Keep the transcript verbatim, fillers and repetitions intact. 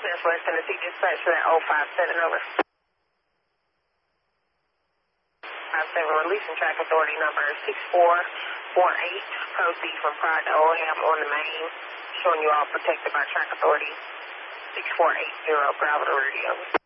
West West Tennessee dispatch for that oh five seven, over. five seven, releasing track authority number six four four eight, proceed from Pride to Oldham on the main, showing you all protected by track authority six four eight zero, Bravo to radio.